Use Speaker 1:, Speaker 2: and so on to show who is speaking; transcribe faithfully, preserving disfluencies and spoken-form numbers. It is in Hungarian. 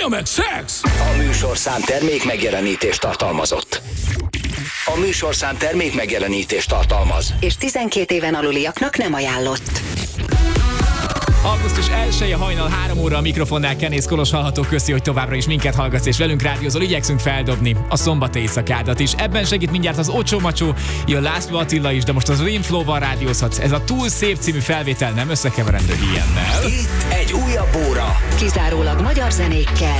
Speaker 1: Kaja meg szex!
Speaker 2: A műsorszám termék megjelenítést tartalmazott. A műsorszám termék megjelenítést tartalmaz.
Speaker 3: És tizenkét éven aluliaknak nem ajánlott.
Speaker 4: augusztus elseje hajnal három óra a mikrofonnál Kenész Kolos hallható. Köszi, hogy továbbra is minket hallgatsz és velünk rádiózol. Igyekszünk feldobni a szombat éjszakádat is. Ebben segít mindjárt az Ocsó Macsó, jön László Attila is, de most az Rimflow-val rádiózhatsz. Ez a Túl szép című felvétel nem összekeverendő ilyennel.
Speaker 2: Itt egy újabb óra.
Speaker 3: Kizárólag magyar zenékkel.